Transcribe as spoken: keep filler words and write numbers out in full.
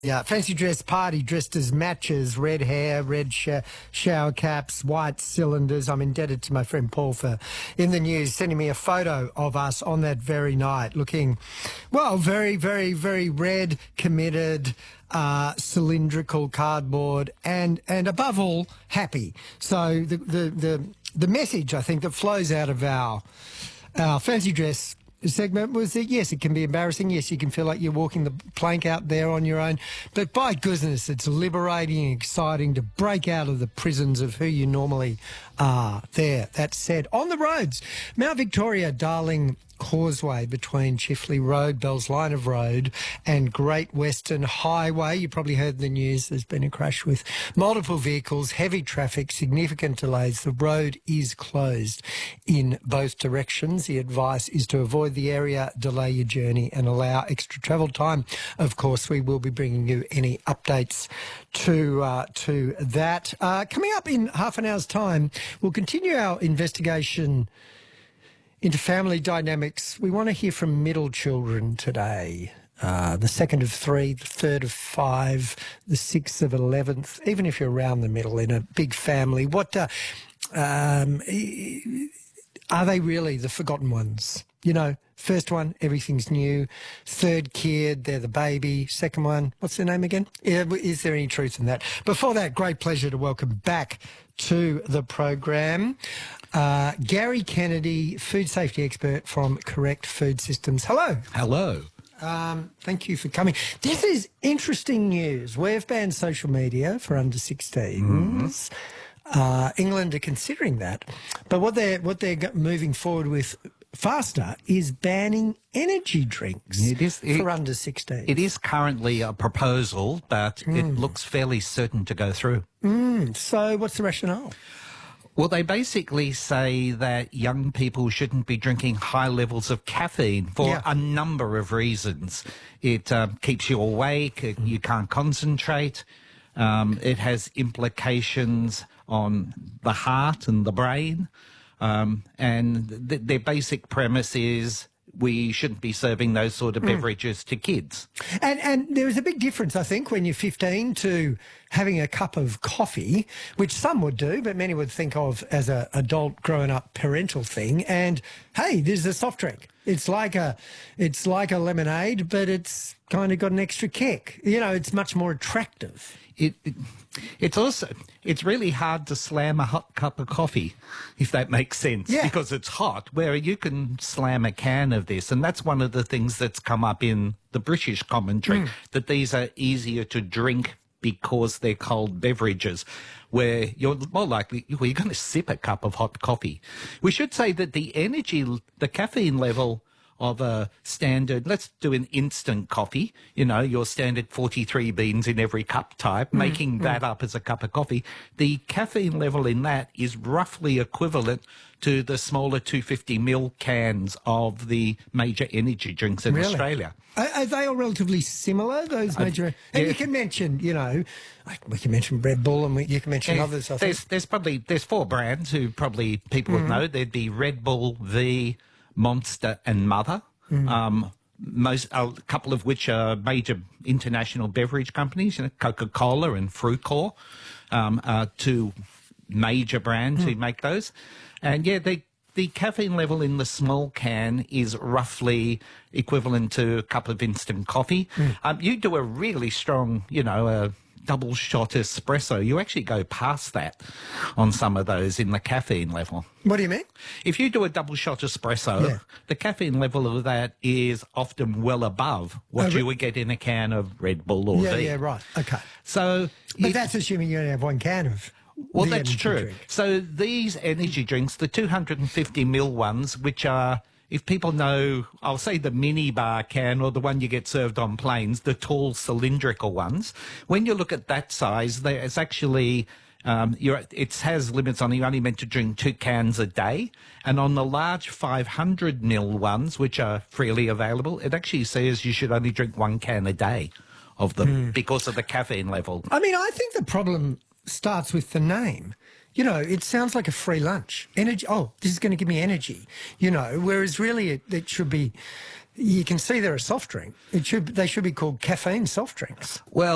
Yeah, fancy dress party dressed as matches, red hair, red sh shower caps, white cylinders. I'm indebted to my friend Paul for, in the news, sending me a photo of us on that very night looking, well, very, very, very red, committed, uh, cylindrical cardboard and, and above all, happy. So the, the, the, the message, I think, that flows out of our, our fancy dress segment was that, yes, it can be embarrassing. Yes, you can feel like you're walking the plank out there on your own. But by goodness, it's liberating and exciting to break out of the prisons of who you normally are. There, that said, on the roads, Mount Victoria, Darling Causeway between Chifley Road, Bell's Line of Road and Great Western Highway. You probably heard in the news there's been a crash with multiple vehicles, heavy traffic, significant delays. The road is closed in both directions. The advice is to avoid the area, delay your journey and allow extra travel time. Of course, we will be bringing you any updates to, uh, to that. Uh, coming up in half an hour's time, we'll continue our investigation into family dynamics. We want to hear from middle children today. Uh, the second of three, the third of five, the sixth of eleventh, even if you're around the middle in a big family. What uh, um, are they really the forgotten ones? You know, first one, everything's new. Third kid, they're the baby. Second one, what's their name again? Is there any truth in that? Before that, great pleasure to welcome back to the program uh, Gary Kennedy, food safety expert from Correct Food Systems. Hello. Hello. Um, thank you for coming. This is interesting news. We've banned social media for under sixteens. Mm-hmm. Uh, England are considering that, but what they're what they're moving forward with faster is banning energy drinks it is, it, for under sixteen. It is currently a proposal, but mm. it looks fairly certain to go through. Mm. So what's the rationale? Well, they basically say that young people shouldn't be drinking high levels of caffeine for yeah. a number of reasons. It uh, keeps you awake, it, you can't concentrate, um, it has implications on the heart and the brain. Um, and th their basic premise is we shouldn't be serving those sort of beverages mm. to kids. And and there is a big difference, I think, when you're fifteen to having a cup of coffee, which some would do, but many would think of as an adult growing up parental thing. And hey, there's a soft drink. It's like a, it's like a lemonade, but it's kind of got an extra kick. You know, it's much more attractive. It, it, it's also, it's really hard to slam a hot cup of coffee, if that makes sense, yeah. because it's hot, where you can slam a can of this. And that's one of the things that's come up in the British commentary, mm. that these are easier to drink because they're cold beverages, where you're more likely, well, you're going to sip a cup of hot coffee. We should say that the energy, the caffeine level of a standard, let's do an instant coffee, you know, your standard forty-three beans in every cup type, mm, making mm. that up as a cup of coffee. The caffeine level in that is roughly equivalent to the smaller two hundred fifty mil cans of the major energy drinks in really? Australia. Are, are they all relatively similar, those major? Uh, and yeah. you can mention, you know, like we can mention Red Bull and we, you can mention there's, others, I there's, think. There's probably, there's four brands who probably people mm. would know. There'd be Red Bull, V, Monster and Mother, mm. um, most a couple of which are major international beverage companies, you know, Coca-Cola and Frucor, um, are two major brands mm. who make those. And yeah, they, the caffeine level in the small can is roughly equivalent to a cup of instant coffee. Mm. Um, you do a really strong, you know, a double shot espresso, you actually go past that on some of those in the caffeine level. What do you mean? If you do a double shot espresso, yeah. the caffeine level of that is often well above what oh, you would get in a can of Red Bull or yeah, V. Yeah, right. Okay. So, but it, that's assuming you only have one can of. Well, that's true. Drink. So these energy drinks, the two hundred fifty mil ones, which are, if people know, I'll say the mini bar can or the one you get served on planes, the tall cylindrical ones, when you look at that size, there's actually, um, you're, it has limits on it. You're only meant to drink two cans a day. And on the large five hundred mil ones, which are freely available, it actually says you should only drink one can a day of them mm. because of the caffeine level. I mean, I think the problem starts with the name. You know, it sounds like a free lunch. Energy. Oh, this is going to give me energy. You know, whereas really it, it should be. You can see they're a soft drink. It should. They should be called caffeine soft drinks. Well.